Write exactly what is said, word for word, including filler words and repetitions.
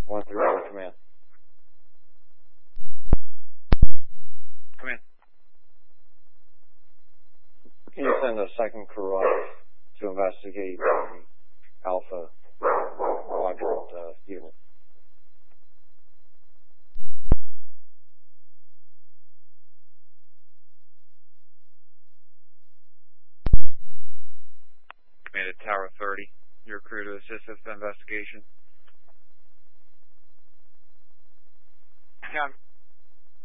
One three four command. Command. Can you send a second crew up to investigate the Alpha quadrant uh, unit? Command at Tower thirty. Your crew to assist with the investigation. Yeah.